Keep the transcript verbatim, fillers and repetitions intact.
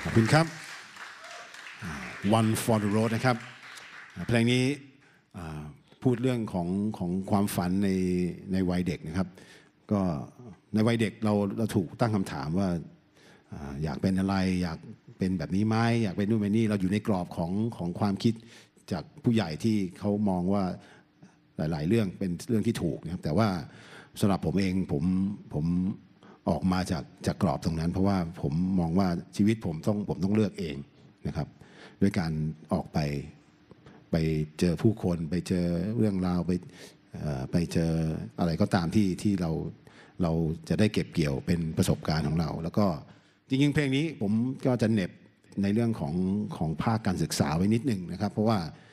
ขอบคุณครับ One for the road นะครับเพลงนี้พูดเรื่องของของความฝันในในวัยเด็กนะครับก็ในวัยเด็กเราเราถูกตั้งคำถามว่าอยากเป็นอะไรอยากเป็นแบบนี้ไหมอยากเป็นนู่นเป็นนี่เราอยู่ในกรอบของของความคิดจากผู้ใหญ่ที่เขามองว่าหลายๆเรื่องเป็นเรื่องที่ถูกนะครับแต่ว่าสำหรับผมเองผมผมออกมาจากจากกรอบตรงนั้นเพราะว่าผมมองว่าชีวิตผมต้องผมต้องเลือกเองนะครับด้วยการออกไปไปเจอผู้คนไปเจอเรื่องราวไปไปเจออะไรก็ตามที่ที่เราเราจะได้เก็บเกี่ยวเป็นประสบการณ์ของเราแล้วก็จริงๆเพลงนี้ผมก็จะเน็บในเรื่องของของภาคการศึกษาไว้นิดนึงนะครับเพราะว่า